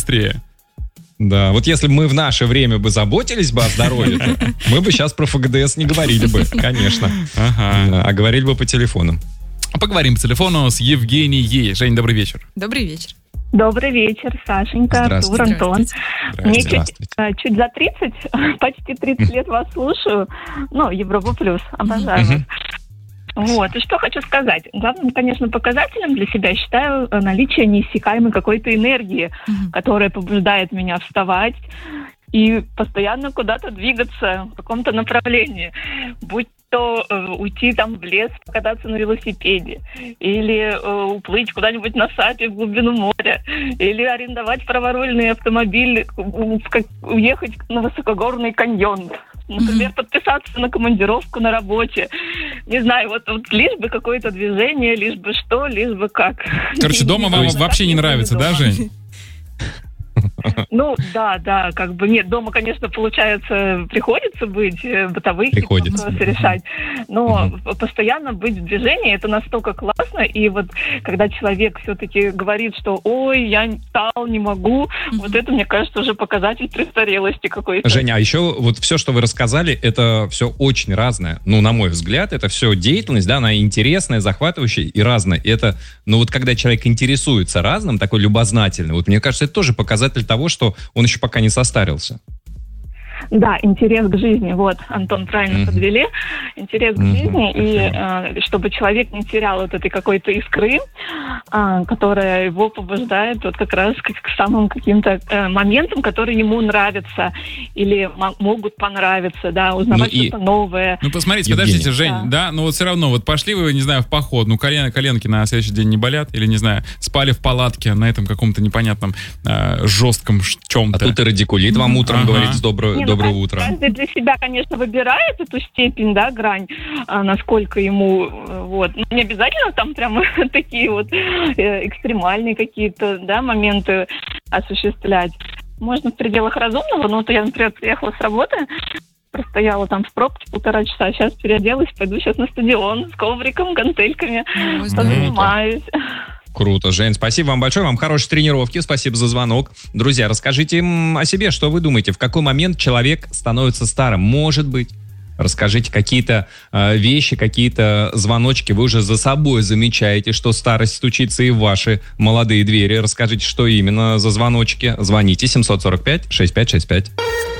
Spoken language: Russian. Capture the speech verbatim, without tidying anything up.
быстрее. Да, вот если бы мы в наше время бы заботились бы о здоровье, мы бы сейчас про ФГДС не говорили бы, конечно. Ага. А говорили бы по телефону. Поговорим по телефону с Евгенией. Жень, добрый вечер. Добрый вечер. Добрый вечер, Сашенька, Артур, Антон. Мне чуть, чуть за тридцать, почти тридцать лет вас слушаю. Ну, Европа плюс, обожаю вас. Вот, и что хочу сказать. Главным, конечно, показателем для себя считаю наличие неиссякаемой какой-то энергии, mm-hmm. которая побуждает меня вставать и постоянно куда-то двигаться в каком-то направлении. Будь то э, уйти там в лес, покататься на велосипеде, или э, уплыть куда-нибудь на сапе в глубину моря, или арендовать праворульный автомобиль, у, как, уехать на высокогорный каньон. Например, подписаться на командировку на работе. Не знаю, вот, вот лишь бы какое-то движение, лишь бы что, лишь бы как. Короче, дома вам вообще не нравится, да, Жень? Ну, да, да, как бы нет, дома, конечно, получается, приходится быть, бытовые приходится. вопросы решать, но угу. постоянно быть в движении, это настолько классно, и вот когда человек все-таки говорит, что ой, я стал, не могу, угу. вот это, мне кажется, уже показатель престарелости какой-то. Женя, а еще вот все, что вы рассказали, это все очень разное, ну, на мой взгляд, это все деятельность, да, она интересная, захватывающая и разная, и это, ну, вот когда человек интересуется разным, такой любознательный, вот мне кажется, это тоже показатель того, что он еще пока не состарился. Да, интерес к жизни, вот, Антон, правильно mm-hmm. подвели, интерес к mm-hmm. жизни, и э, чтобы человек не терял вот этой какой-то искры, э, которая его побуждает вот как раз к, к самым каким-то э, моментам, которые ему нравятся или м- могут понравиться, да, узнавать ну что-то и... новое. Ну, посмотрите, Евгений. Подождите, Жень, да. да, но вот все равно, вот пошли вы, не знаю, в поход, ну, колен, коленки на следующий день не болят, или, не знаю, спали в палатке на этом каком-то непонятном э, жестком чем-то. А тут и радикулит вам утром ага. говорит с доброго Доброе ну, утро. Каждый для себя, конечно, выбирает эту степень, да, грань, а, насколько ему, вот. Не обязательно там прямо такие вот э, экстремальные какие-то, да, моменты осуществлять. Можно в пределах разумного, но вот я, например, приехала с работы, простояла там в пробке полтора часа, сейчас переоделась, пойду сейчас на стадион с ковриком, гантельками, позанимаюсь. Круто, Жень, спасибо вам большое, вам хорошей тренировки, спасибо за звонок. Друзья, расскажите им о себе, что вы думаете, в какой момент человек становится старым, может быть? Расскажите какие-то э, вещи, какие-то звоночки вы уже за собой замечаете, что старость стучится и в ваши молодые двери. Расскажите, что именно за звоночки. Звоните семь сорок пять шестьдесят пять шестьдесят пять.